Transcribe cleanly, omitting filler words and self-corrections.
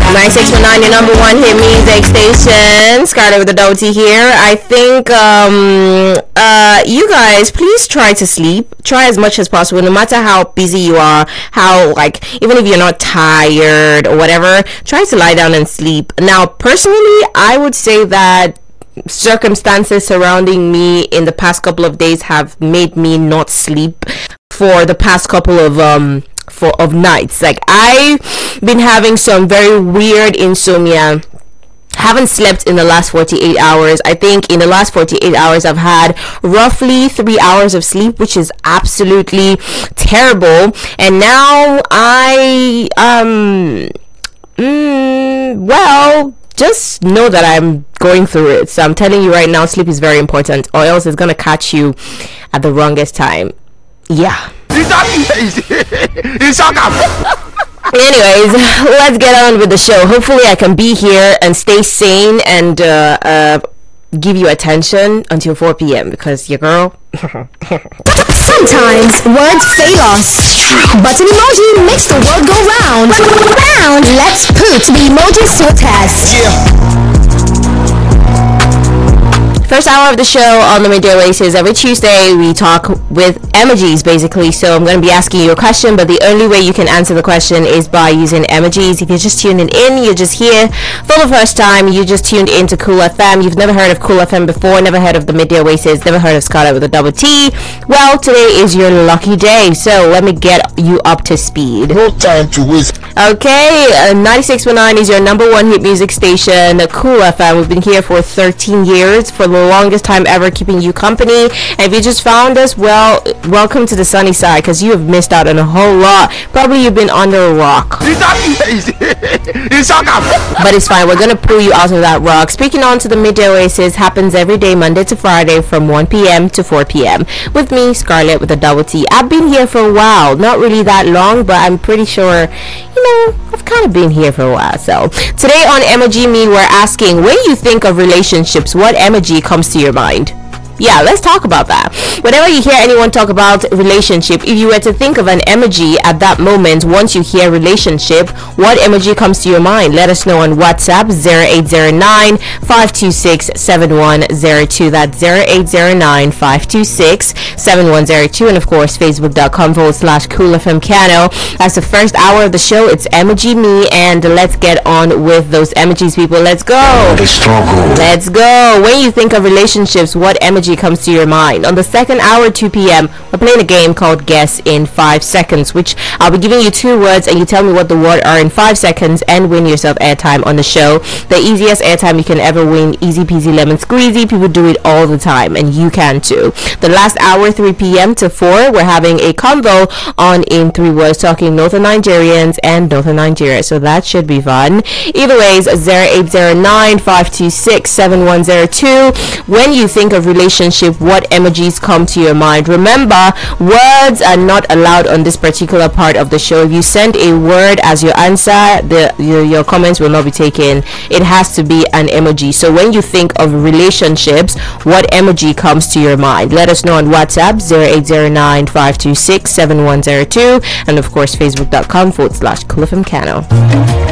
96.9, your number one hit music station. Scarlett with the double T here. I think you guys, please try to sleep. Try as much as possible, no matter how busy you are, how, like, even if you're not tired or whatever, try to lie down and sleep. Now, personally, I would say that circumstances surrounding me in the past couple of days have made me not sleep for the past couple of nights. Like, I've been having some very weird insomnia. Haven't slept in the last 48 hours. I think in the last 48 hours I've had roughly 3 hours of sleep, which is absolutely terrible. And now I well, just know that I'm going through it. So I'm telling you right now, sleep is very important, or else it's gonna catch you at the wrongest time. Yeah. Anyways, let's get on with the show. Hopefully I can be here and stay sane and give you attention until 4 p.m. because your girl. Sometimes words fail us, but an emoji makes the world go round. Round, let's put the emoji to a test. First hour of the show on the Midday Oasis. Every Tuesday we talk with emojis, basically. So I'm going to be asking you a question, but the only way you can answer the question is by using emojis. If you're just tuning in, you're just here for the first time, you just tuned into Cool FM, you've never heard of Cool FM before, never heard of the Midday Oasis, never heard of Scarlett with a double T, well, today is your lucky day. So let me get you up to speed. No time to waste. Okay, 96.9 is your number one hit music station, Cool FM. We've been here for 13 years, for the longest time ever, keeping you company. And if you just found us, well, welcome to the sunny side, because you have missed out on a whole lot. Probably you've been under a rock. But it's fine, we're gonna pull you out of that rock. Speaking on to the Midday Oasis happens every day, Monday to Friday, from 1 p.m. to 4 p.m. with me, Scarlett with a double T. I've been here for a while, not really that long, but I'm pretty sure, I've kind of been here for a while. So today on Emoji Me, we're asking, when you think of relationships, what emoji comes to your mind? Yeah, let's talk about that. Whenever you hear anyone talk about relationship, if you were to think of an emoji at that moment, once you hear relationship, what emoji comes to your mind? Let us know on WhatsApp 0809-526-7102. That's 0809-526-7102. And of course, facebook.com/coolfmcano. As the first hour of the show, it's Emoji Me, and let's get on with those emojis, people. Let's go. Let's go. When you think of relationships, what emoji comes to your mind? On the second hour, 2 p.m., we're playing a game called Guess in 5 Seconds, which I'll be giving you 2 words and you tell me what the word are in 5 seconds and win yourself airtime on the show. The easiest airtime you can ever win, easy peasy lemon squeezy. People do it all the time and you can too. The last hour, 3 p.m. to 4, we're having a convo on In 3 Words, talking Northern Nigerians and Northern Nigeria, so that should be fun. Either ways, 0809-526-7102. When you think of relationship, what emojis come to your mind? Remember, words are not allowed on this particular part of the show. If you send a word as your answer, your comments will not be taken. It has to be an emoji. So when you think of relationships, what emoji comes to your mind? Let us know on WhatsApp 0809-526-7102, and of course facebook.com/coolfmcano.